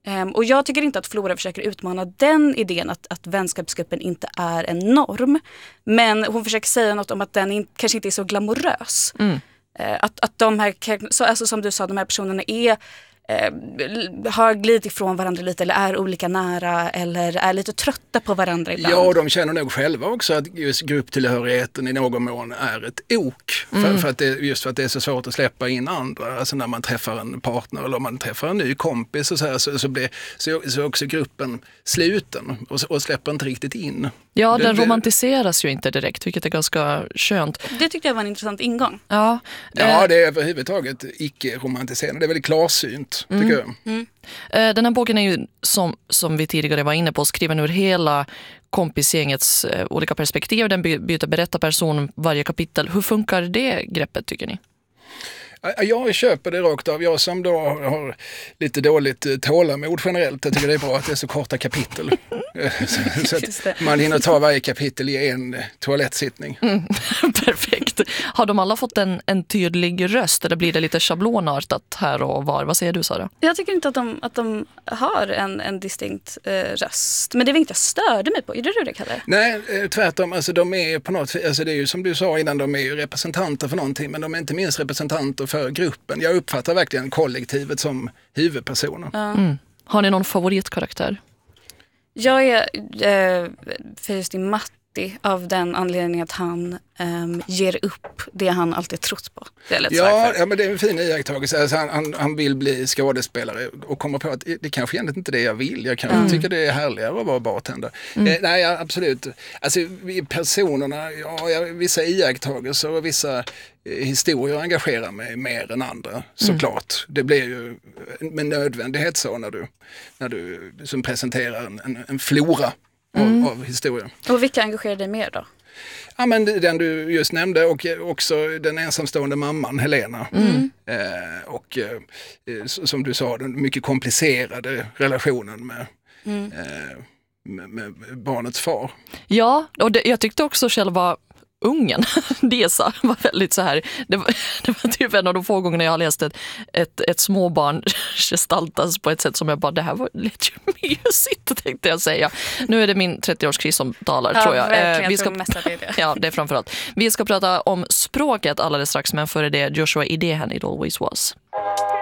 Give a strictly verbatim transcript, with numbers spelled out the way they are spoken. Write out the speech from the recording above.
Um, och jag tycker inte att Flora försöker utmana den idén att, att vänskapsgruppen inte är en norm. Men hon försöker säga något om att den in, kanske inte är så glamorös. Mm. Uh, att, att de här, så, alltså som du sa, de här personerna är eh, har glidit ifrån varandra lite eller är olika nära eller är lite trötta på varandra ibland. Ja, och de känner nog själva också att just grupptillhörigheten i någon mån är ett ok. Mm. För, för att det, just för att det är så svårt att släppa in andra. Alltså när man träffar en partner eller om man träffar en ny kompis och så här, så, så blir så, så också gruppen sluten och, och släpper inte riktigt in. Ja, det, den det, romantiseras ju inte direkt, vilket är ganska skönt. Det tyckte jag var en intressant ingång. Ja, ja det är överhuvudtaget icke-romantiserande. Det är väldigt klarsynt, mm. tycker jag. Mm. Den här boken är ju, som, som vi tidigare var inne på, skriven ur hela kompisgängets eh, olika perspektiv. Den by- byter berättarperson varje kapitel. Hur funkar det greppet, tycker ni? Jag köper det rakt av. Jag som då har lite dåligt tålamod generellt. Jag tycker det är bra att det är så korta kapitel. Så att man hinner ta varje kapitel i en toalettsittning. Mm, perfekt. Har de alla fått en, en tydlig röst eller blir det lite schablonartat här och var? Vad säger du, Sara? Jag tycker inte att de, att de har en, en distinkt eh, röst. Men det var inte jag störde mig på. Är det du det, Kalle? Nej, tvärtom. Alltså, de är på något, alltså, det är ju som du sa innan, de är ju representanter för någonting. Men de är inte minst representanter för gruppen. Jag uppfattar verkligen kollektivet som huvudpersoner. Ja. Mm. Har ni någon favoritkaraktär? Jag är eh, förresten i Matti av den anledningen att han eh, ger upp det han alltid trott på. Det är ja, ja, men det är en fin iakttagelse. Alltså han, han, han vill bli skådespelare och kommer på att det kanske egentligen inte är det jag vill. Jag kan mm. tycka det är härligare att vara bartender. Mm. Eh, nej, ja, absolut. Alltså personerna, ja, vissa iakttagelser och vissa eh, historier engagerar mig mer än andra, såklart. Mm. Det blir ju med nödvändighet så när du, när du som presenterar en, en, en flora mm. av, av historier. Och vilka engagerar dig mer då? Ja, men den du just nämnde och också den ensamstående mamman Helena. Mm. Eh, och eh, som du sa, den mycket komplicerade relationen med, mm. eh, med, med barnets far. Ja, och det, jag tyckte också själva ungen, Desa, var väldigt så här, det var, det var typ en av de få gångerna jag har läst ett, ett, ett småbarn gestaltas på ett sätt som jag bara, det här var lite mysigt, tänkte jag säga. Nu är det min trettio-årskris som talar, ja, tror jag. Verkligen, vi ska, jag tror det är det. Ja, det är framförallt. Vi ska prata om språket alldeles strax, men före det Joshua Idehen, It Always Was.